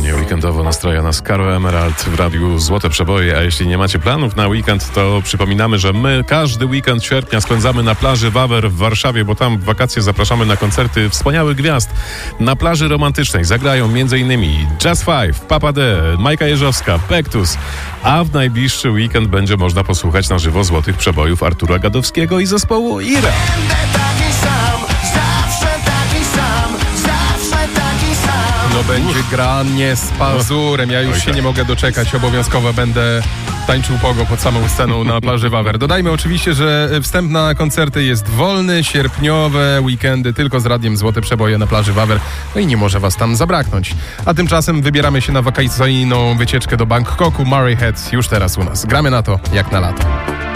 Idealnie weekendowo nastraja nas Caro Emerald w radiu Złote Przeboje, a jeśli nie macie planów na weekend, to przypominamy, że my każdy weekend sierpnia spędzamy na plaży Wawer w Warszawie, bo tam w wakacje zapraszamy na koncerty wspaniałych gwiazd. Na plaży romantycznej zagrają m.in. Just Five, Papa D, Majka Jeżowska, Pektus, a w najbliższy weekend będzie można posłuchać na żywo złotych przebojów Artura Gadowskiego i zespołu Ira. No będzie granie z pazurem. Ja już się nie mogę doczekać. Obowiązkowo będę tańczył pogo pod samą sceną na plaży Wawer. Dodajmy oczywiście, że wstęp na koncerty jest wolny, sierpniowe weekendy tylko z radiem Złote Przeboje na plaży Wawer. No i nie może was tam zabraknąć. A tymczasem wybieramy się na wakacyjną wycieczkę do Bangkoku. Murray Head już teraz u nas. Gramy na to jak na lato.